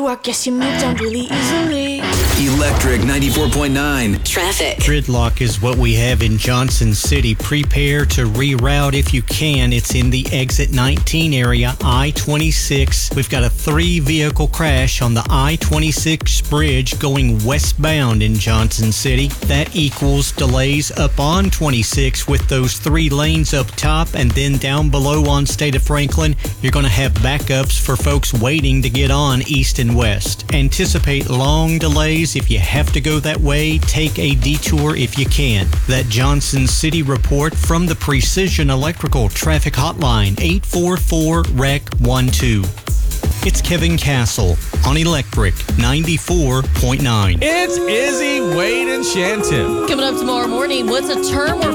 I guess you moved on really easily. Electric 94.9. Traffic. Gridlock is what we have in Johnson City. Prepare to reroute if you can. It's in the exit 19 area, I-26. We've got a 3-vehicle crash on the I-26 bridge going westbound in Johnson City. That equals delays up on 26 with those 3 lanes up top, and then down below on State of Franklin, you're going to have backups for folks waiting to get on east and west. Anticipate long delays. If you have to go that way, take a detour if you can. That Johnson City report from the Precision Electrical Traffic Hotline, 844-REC-12. It's Kevin Castle on Electric 94.9. It's Izzy, Wade, and Shantim. Coming up tomorrow morning, what's a term or